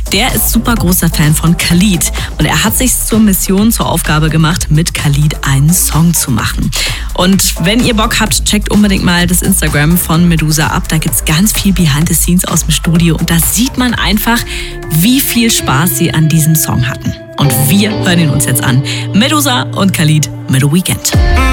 der ist super großer Fan von Khalid. Und er hat sich zur Mission, zur Aufgabe gemacht, mit Khalid einen Song zu machen. Und wenn ihr Bock habt, checkt unbedingt mal das Instagram von Medusa ab. Da gibt's ganz viel Behind the Scenes aus dem Studio. Und da sieht man einfach, wie viel Spaß sie an diesem Song hatten. Und wir hören ihn uns jetzt an. Medusa und Khalid mit Weekend.